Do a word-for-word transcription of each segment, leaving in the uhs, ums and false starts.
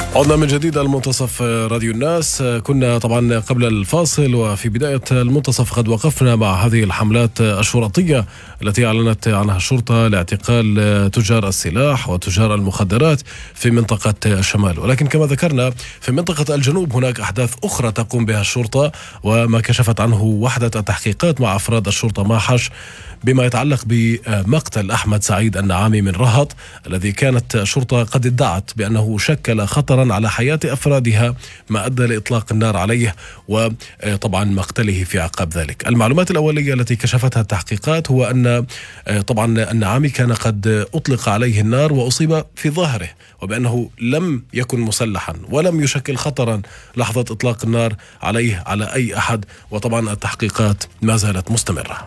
عدنا من جديد المنتصف راديو الناس. كنا طبعا قبل الفاصل وفي بداية المنتصف قد وقفنا مع هذه الحملات الشرطية التي أعلنت عنها الشرطة لاعتقال تجار السلاح وتجار المخدرات في منطقة الشمال، ولكن كما ذكرنا في منطقة الجنوب هناك أحداث أخرى تقوم بها الشرطة وما كشفت عنه وحدة التحقيقات مع أفراد الشرطة ماحش بما يتعلق بمقتل أحمد سعيد النعامي من رهط، الذي كانت الشرطة قد ادعت بأنه شكل خطرا على حياة أفرادها ما أدى لإطلاق النار عليه وطبعا مقتله في عقاب ذلك. المعلومات الأولية التي كشفتها التحقيقات هو أن طبعا النعامي كان قد أطلق عليه النار وأصيب في ظهره، وبأنه لم يكن مسلحا ولم يشكل خطرا لحظة إطلاق النار عليه على أي أحد، وطبعا التحقيقات ما زالت مستمرة.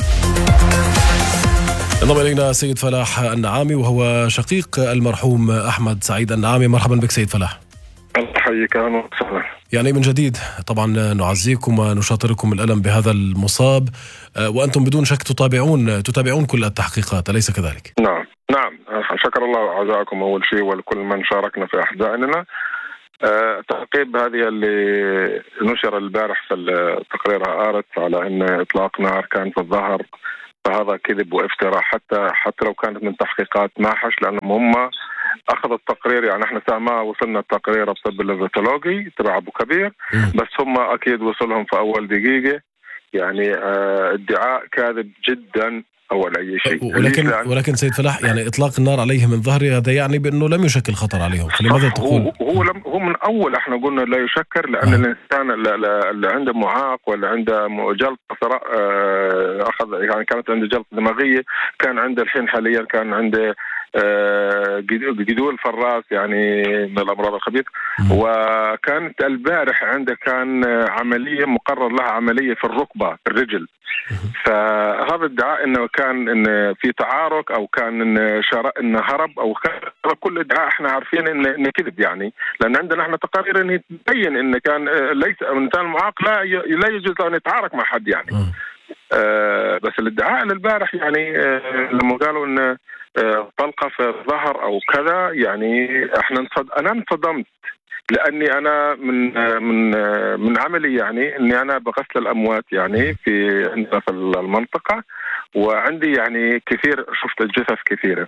انضم الينا سيد فلاح النعامي وهو شقيق المرحوم احمد سعيد النعامي. مرحبا بك سيد فلاح. الله يحييك. اهلا وسهلا. يعني من جديد طبعا نعزيكم ونشاطركم الالم بهذا المصاب، وانتم بدون شك تتابعون تتابعون كل التحقيقات، اليس كذلك؟ نعم نعم، شكر الله اعزائكم اول شيء ولكل من شاركنا في احزاننا. أه تعقيب هذه اللي نشر البارح في التقرير هآرت على ان اطلاق نار كان في الظهر، فهذا كذب وافتراء، حتى حتى لو كانت من تحقيقات ماحش، لانهم هم اخذوا التقرير. يعني احنا ما وصلنا التقرير الطب الليفيتولوجي تبع ابو كبير، بس هم اكيد وصلهم في اول دقيقه. يعني اه ادعاء كاذب جدا اول اي شيء. ولكن ولكن سيد فلاح، يعني اطلاق النار عليه من ظهره هذا يعني بانه لم يشكل خطر عليهم، فلماذا تقول؟ هو هو, لم هو من اول احنا قلنا لا يشكر، لان آه. الانسان اللي عنده معاق ولا عنده جلطه آه اخذ، يعني كانت عنده جلطه دماغيه، كان عنده الحين حاليا كان عنده آه جدول في الراس، يعني من الامراض الخبيثه، وكانت البارح عنده كان عمليه مقرر لها عمليه في الركبه في الرجل. فهذا ادعاء انه كان ان في تعارك او كان ان شرع انه هرب او كل ادعاء احنا عارفين انه إن كذب، يعني لان عندنا احنا تقارير انه تبين انه كان ليس انسان معاق لا لا يجوز ان يتعارك مع حد يعني. آه بس الادعاء البارح يعني آه لما قالوا ان آه طلقه في الظهر او كذا، يعني احنا انصد... انا انصدمت، لاني انا من من من عملي يعني اني انا بغسل الاموات يعني في عندنا في المنطقه، وعندي يعني كثير شفت الجثث كثيره.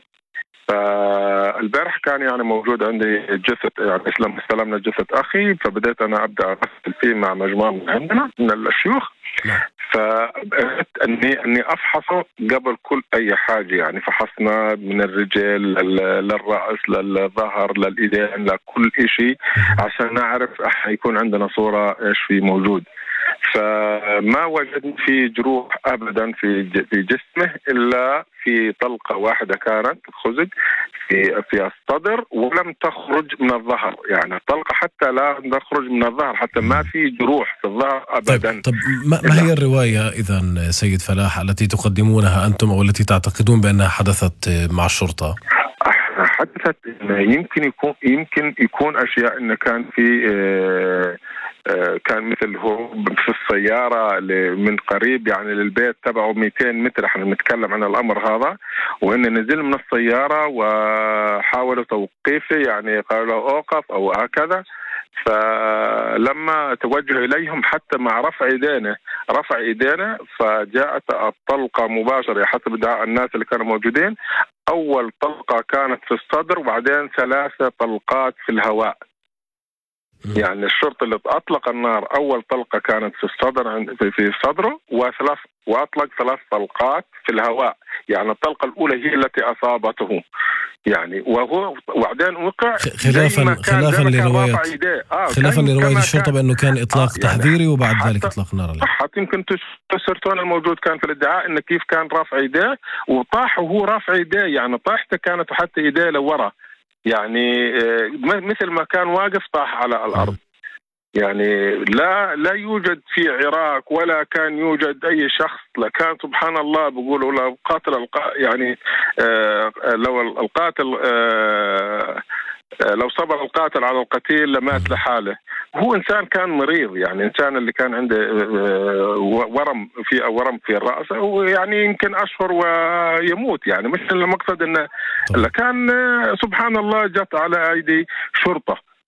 فالبارح كان يعني موجود عندي جثة، يعني اسلم استلمنا جثة اخي، فبدأت انا ابدا اغسل فيه مع مجموعه من عندنا من الشيوخ. فأردت أني أني أفحصه قبل كل أي حاجة، يعني فحصنا من الرجل للرأس للظهر للإيدين لكل شيء عشان نعرف يكون عندنا صورة إيش في موجود. فما وجدنا في جروح أبدا في في جسمه إلا في طلقة واحدة كانت خزج في في الصدر ولم تخرج من الظهر، يعني الطلقة حتى لا تخرج من الظهر، حتى ما في جروح في الظهر أبدا. طيب, طيب ما, ما هي الرواية إذن سيد فلاح التي تقدمونها أنتم أو التي تعتقدون بأنها حدثت مع الشرطة؟ حدثت يمكن يكون يمكن يكون أشياء إنه كان في آه كان مثل هروب في السيارة من قريب يعني للبيت تبعه مئتين متر، احنا نتكلم عن الأمر هذا، وإن نزل من السيارة وحاولوا توقيفه، يعني قالوا أوقف أو هكذا. فلما توجه إليهم حتى مع رفع يدينه رفع يدينه فجاءت الطلقة مباشرة حسب ادعاء الناس اللي كانوا موجودين. أول طلقة كانت في الصدر وبعدين ثلاثة طلقات في الهواء. يعني الشرطة اللي أطلق النار أول طلقة كانت في الصدر في صدره وثلاث وأطلق ثلاث طلقات في الهواء، يعني الطلقة الأولى هي التي أصابته، يعني وهو وبعدين وقع خلافا خلافا لرواية آه خلافا لرواية الشرطة بأنه كان إطلاق آه يعني تحذيري وبعد ذلك إطلاق نار عليه. حتى يمكن تسرتون الموجود كان في الادعاء إن كيف كان رافع يديه وطاح وهو رافع يديه، يعني طاحته كانت حتى يديه لورا، يعني مثل ما كان واقف طاح على الأرض. يعني لا لا يوجد في عراق ولا كان يوجد أي شخص، لكان سبحان الله بيقولوا لو قاتل الق... يعني آه لو القاتل آه لو صبر القاتل على القتيل لمات لحاله. هو إنسان كان مريض، يعني إنسان اللي كان عنده ورم في ورم في الرأس، ويعني يمكن أشهر ويموت، يعني مش المقصد إنه كان سبحان الله جت على أيدي شرطة.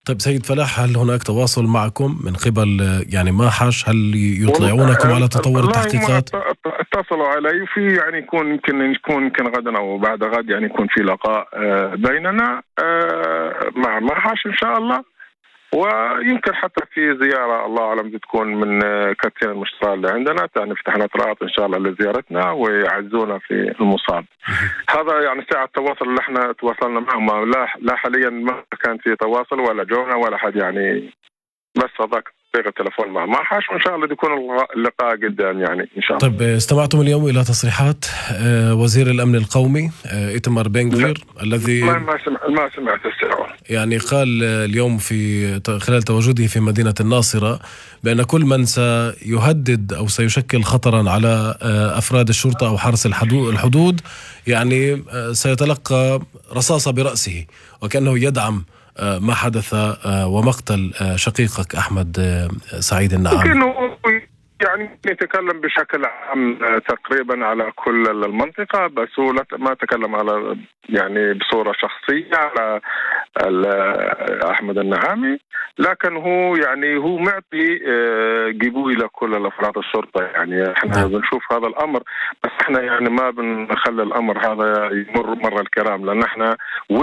طيب سيد فلاح، هل هناك تواصل معكم من قبل يعني ماحش؟ هل يطلعونكم على تطور التحقيقات؟ اتصلوا علي وفي يعني يكون يمكن يكون يمكن غدا او بعد غد يعني يكون في لقاء بيننا مع ماحش ان شاء الله، ويمكن حتى في زيارة الله أعلم تكون من كاتين المشترى اللي عندنا، يعني فتحنا طرقات إن شاء الله لزيارتنا ويعزونا في المصاب. هذا يعني ساعة التواصل اللي احنا تواصلنا معهم، لا لا حاليا ما كان في تواصل ولا جونا ولا حد يعني، بس هذاك طريقة التلفون مع ماحش، وإن شاء الله يكون اللقاء قدام يعني إن شاء الله. طيب استمعتم اليوم إلى تصريحات وزير الأمن القومي إيتمار بن غفير الذي ما سمع ما سمعت الساعة، يعني قال اليوم في خلال تواجده في مدينة الناصرة بأن كل من سيهدد أو سيشكل خطرا على أفراد الشرطة أو حرس الحدود يعني سيتلقى رصاصة برأسه، وكأنه يدعم ما حدث ومقتل شقيقك أحمد سعيد النعام. يعني يتكلم بشكل عام تقريبا على كل المنطقة، بس هو ما تكلم على يعني بصورة شخصية على أحمد النعامي، لكن هو يعني هو معطي جبوي لكل الأفراد الشرطة. يعني احنا بنشوف هذا الأمر، بس احنا يعني ما بنخلي الأمر هذا يمر مر الكرام، لأن احنا